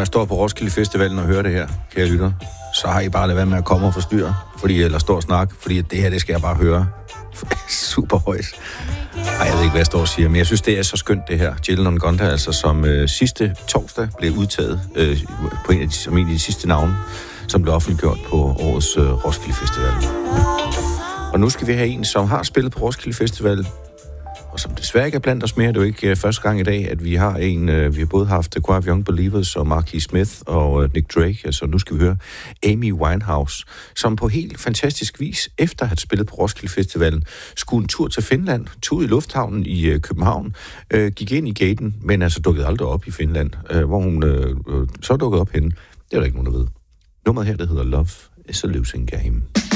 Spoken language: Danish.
jeg står på Roskilde Festivalen og hører det her, kære lytter, så har I bare lade være med at komme og forstyrre, eller stå og snakke, fordi det her, det skal jeg bare høre. Super højt. Ej, jeg ved ikke, hvad jeg står og siger, men jeg synes, det er så skønt, det her. Jill Nongonda, altså som sidste torsdag blev udtaget på en af de sidste navne, som blev offentliggjort på årets Roskilde Festival. Og nu skal vi have en, som har spillet på Roskilde Festival, og som desværre ikke er blandt os mere. Det er jo ikke første gang i dag, at vi har en. Vi har både haft Choir of Young Believers og Marquis Smith og Nick Drake. Altså nu skal vi høre Amy Winehouse, som på helt fantastisk vis, efter at have spillet på Roskilde Festivalen, skulle en tur til Finland, tog i lufthavnen i København, gik ind i gaten, men altså dukkede aldrig op i Finland, hvor hun så dukkede op henne. Det er der ikke nogen, der ved. Nummeret her, det hedder Love is a Losing Game.